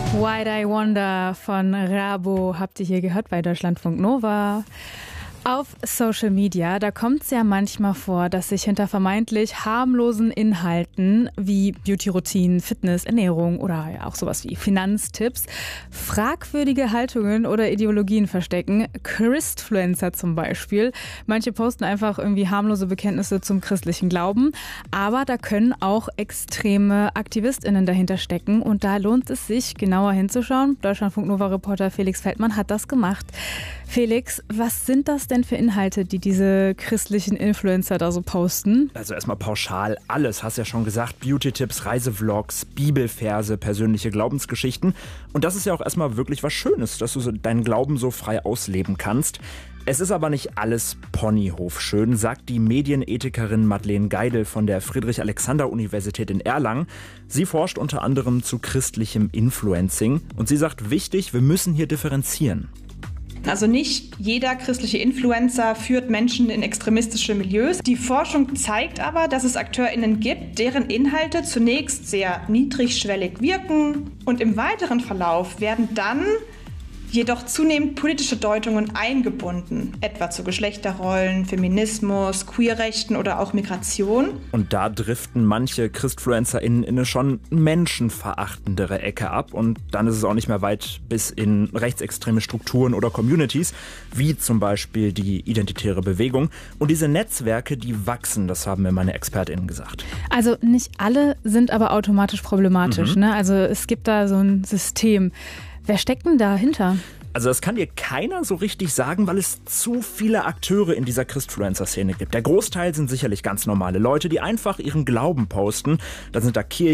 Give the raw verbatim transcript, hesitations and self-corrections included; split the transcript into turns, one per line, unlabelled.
Why'd I Wonder von Rabo habt ihr hier gehört bei Deutschlandfunk Nova. Auf Social Media, da kommt es ja manchmal vor, dass sich hinter vermeintlich harmlosen Inhalten wie Beauty-Routinen, Fitness, Ernährung oder ja auch sowas wie Finanztipps fragwürdige Haltungen oder Ideologien verstecken. Christfluencer zum Beispiel. Manche posten einfach irgendwie harmlose Bekenntnisse zum christlichen Glauben, aber da können auch extreme AktivistInnen dahinter stecken und da lohnt es sich, genauer hinzuschauen. Deutschlandfunk Nova-Reporter Felix Feldmann hat das gemacht. Felix, was sind das denn für Inhalte, die diese christlichen Influencer da so posten?
Also erstmal pauschal alles, hast ja schon gesagt. Beauty-Tipps, Reisevlogs, Bibelverse, persönliche Glaubensgeschichten. Und das ist ja auch erstmal wirklich was Schönes, dass du so deinen Glauben so frei ausleben kannst. Es ist aber nicht alles Ponyhof-schön, sagt die Medienethikerin Madeleine Geidel von der Friedrich-Alexander-Universität in Erlangen. Sie forscht unter anderem zu christlichem Influencing und sie sagt, wichtig, wir müssen hier differenzieren.
Also nicht jeder christliche Influencer führt Menschen in extremistische Milieus. Die Forschung zeigt aber, dass es AkteurInnen gibt, deren Inhalte zunächst sehr niedrigschwellig wirken und im weiteren Verlauf werden dann jedoch zunehmend politische Deutungen eingebunden, etwa zu Geschlechterrollen, Feminismus, Queerrechten oder auch Migration.
Und da driften manche ChristfluencerInnen in eine schon menschenverachtendere Ecke ab und dann ist es auch nicht mehr weit bis in rechtsextreme Strukturen oder Communities, wie zum Beispiel die Identitäre Bewegung. Und diese Netzwerke, die wachsen, das haben mir meine ExpertInnen gesagt.
Also nicht alle sind aber automatisch problematisch, mhm. ne? Also es gibt da so ein System. Wer steckt denn dahinter?
Also das kann dir keiner so richtig sagen, weil es zu viele Akteure in dieser Christfluencer-Szene gibt. Der Großteil sind sicherlich ganz normale Leute, die einfach ihren Glauben posten. Da sind da Kirchen,